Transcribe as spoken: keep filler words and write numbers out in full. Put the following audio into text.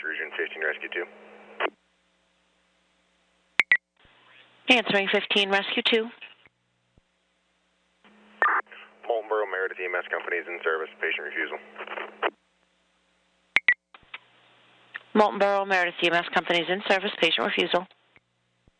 Region fifteen, Rescue two. Answering fifteen, Rescue two. Moultonboro Meredith E M S Company is in service. Patient refusal. Moultonboro Meredith E M S Company is in service. Patient refusal.